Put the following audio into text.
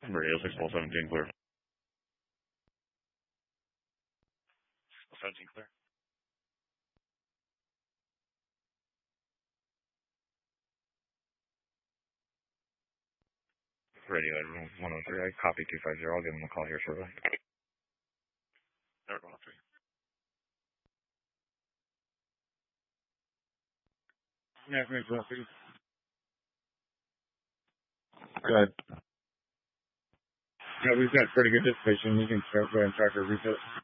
Radio 617 clear. 17 clear. Radio 103, I copy 250. I'll give him a call here shortly. 103. Yeah, thanks, Rusty. Good. Yeah, we've got pretty good dissipation. You can go ahead and start to reset.